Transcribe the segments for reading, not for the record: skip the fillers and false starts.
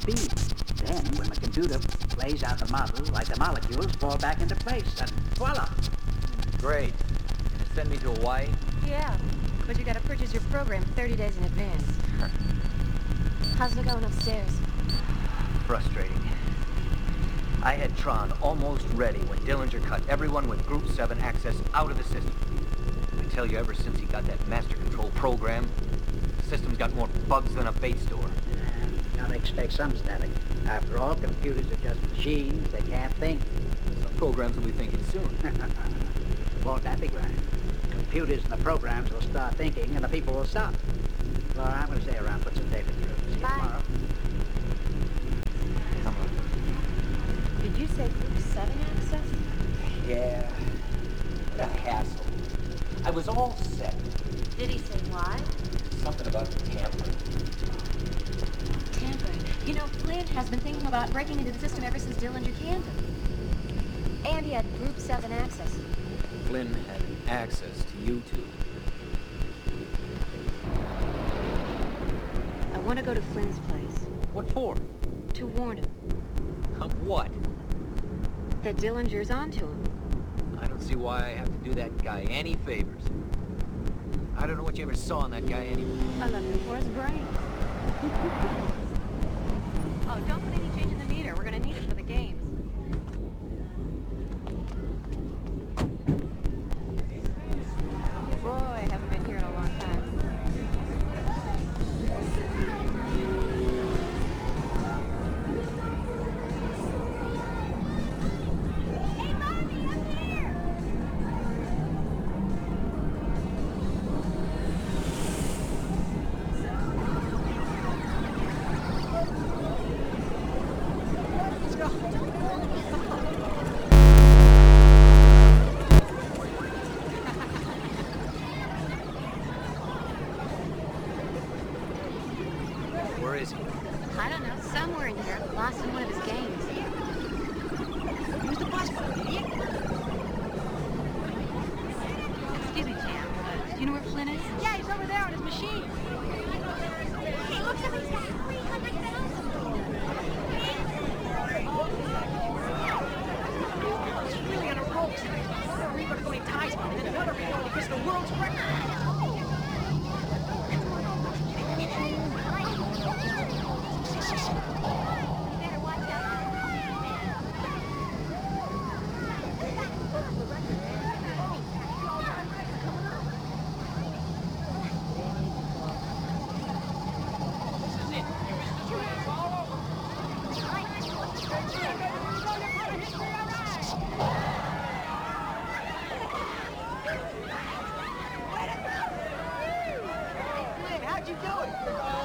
beam. Then, when the computer plays out the model, like the molecules fall back into place, and voila! Great. Can you send me to Hawaii? Yeah, but you gotta purchase your program 30 days in advance. How's it going upstairs? Frustrating. I had Tron almost ready when Dillinger cut everyone with Group 7 access out of the system. I tell you, ever since he got that master control program, the system's got more bugs than a bait store. Gotta expect some static. After all, computers are just machines. They can't think. Some programs will be thinking soon. Won't that be grand? Computers and the programs will start thinking, and the people will stop. Laura, I'm gonna stay around, put some David through. See you Bye. tomorrow. Come on. Did you say Group 7 access? Yeah. What a hassle. I was all set. Did he say why? Something about tampering. Tampering. You know, Flynn has been thinking about breaking into the system ever since Dillinger canned him. And he had Group 7 access. Flynn had access to you two. I want to go to Flynn's place. What for? To warn him Of what? that Dillinger's onto him. I don't see why I have to do that guy any favors. I don't know what you ever saw in that guy anyway. I left him for his brain. Oh, don't put any change in the meter. We're gonna need it for the games. Boy, haven't been here in a long time. Hey, Marty, up here! Where is he? I don't know, somewhere in here, lost in one of his games. Use the bus, idiot. Excuse me, Cam. Do you know where Flynn is? Yeah, he's over there on his machine. Hey, look at he's got 300,000. He's really on a roll tonight. One reaper going ties on, and then another reaper because the world's record. Better watch out. How'd you do it?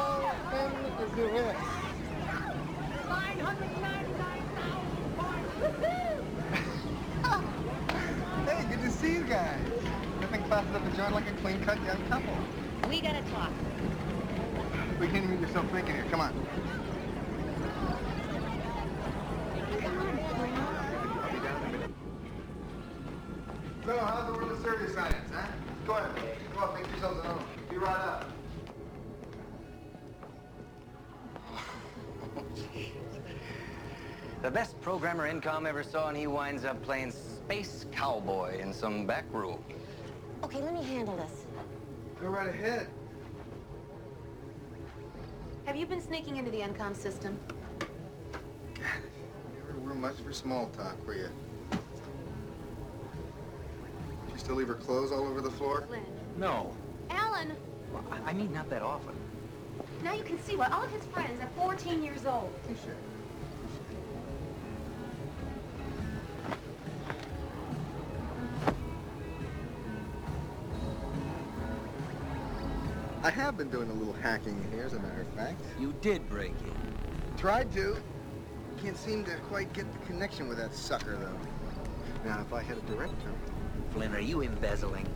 Hey, good to see you guys. Nothing classes up the joint like a clean-cut young couple. We gotta talk. We can't even get yourself thinking here. Come on. I'll be down in a minute. So, how's the world of survey science, huh? Go ahead. Come on, make yourselves at home. Be right up. The best programmer Incom ever saw, and he winds up playing Space Cowboy in some back room. Okay, let me handle this. Go right ahead. Have you been sneaking into the Encom system? Never were much for small talk, were you? She still leave her clothes all over the floor? Flynn. No. Alan! Well, I mean, not that often. Now you can see why all of his friends are 14 years old. Touche. I have been doing a little hacking in here, as a matter of fact. You did break in. Tried to. Can't seem to quite get the connection with that sucker, though. Now, if I had a director... Flynn, are you embezzling?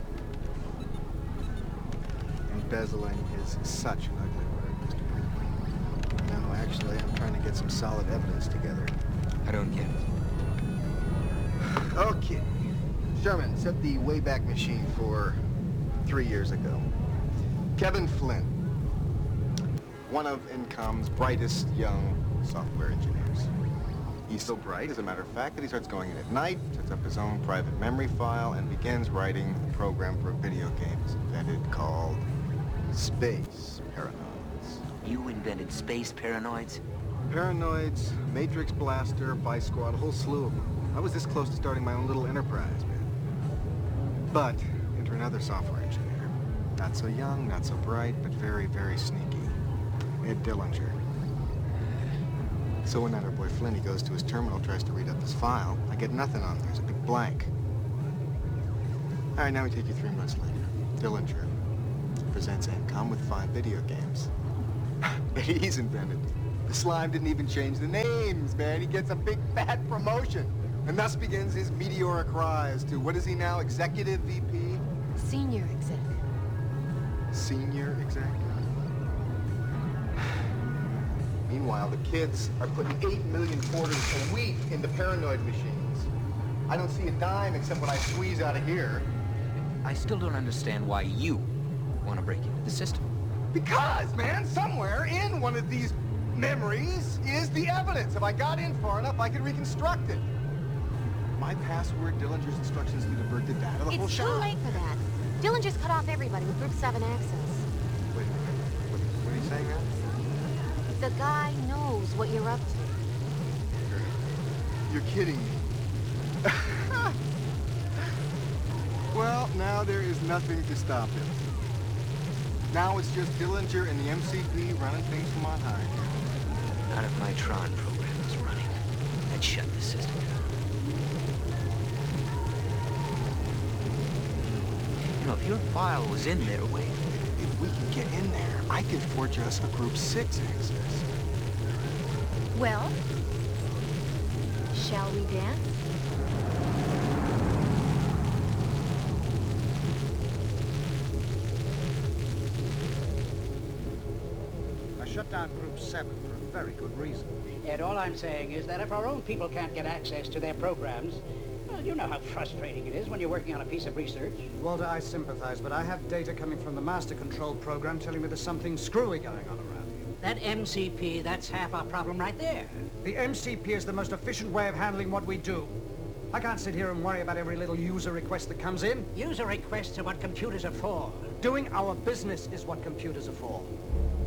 Embezzling is such an ugly word, Mr. Brinkman. No, actually, I'm trying to get some solid evidence together. I don't get it. Okay. Sherman, set the Wayback Machine for 3 years ago. Kevin Flynn, one of Incom's brightest young software engineers. He's so bright, as a matter of fact, that he starts going in at night, sets up his own private memory file, and begins writing a program for a video game he's invented called Space Paranoids. You invented space paranoids? Paranoids, Matrix Blaster, Vice Squad, a whole slew of them. I was this close to starting my own little enterprise, man. But, enter another software engineer. Not so young, not so bright, but very, very sneaky. Ed Dillinger. So when our boy Flinny goes to his terminal, tries to read up his file, I get nothing on there. There's a big blank. All right, now we take you 3 months later. Dillinger presents ENCOM with 5 video games that he's invented. The slime didn't even change the names, man. He gets a big fat promotion. And thus begins his meteoric rise to, what is he now, executive VP? Senior exec. Senior exec? Meanwhile, the kids are putting 8 million quarters a week into paranoid machines. I don't see a dime except what I squeeze out of here. I still don't understand why you want to break into the system. Because, man, somewhere in one of these memories is the evidence. If I got in far enough, I could reconstruct it. My password, Dillinger's instructions to divert the data, the whole It's too shot. late for that. Dillinger's cut off everybody with Group 7 access. Wait a minute. What are you saying now? The guy knows what you're up to. You're kidding me. Well, now there is nothing to stop him. Now it's just Dillinger and the MCP running things from on high. Not if my Tron program was running. I'd shut the system down. You know, if your file was in there, wait. If we can get in there, I can forge us a Group 6 access. Well, shall we dance? I shut down Group 7 for a very good reason. Ed, all I'm saying is that if our own people can't get access to their programs, well, you know how frustrating it is when you're working on a piece of research. Walter, I sympathize, but I have data coming from the master control program telling me there's something screwy going on around here. That MCP, that's half our problem right there. The MCP is the most efficient way of handling what we do. I can't sit here and worry about every little user request that comes in. User requests are what computers are for. Doing our business is what computers are for.